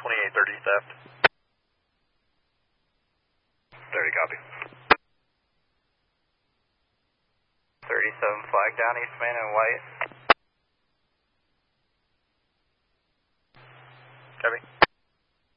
2830 theft. 30 copy. 37 flag down Eastman and white. Copy.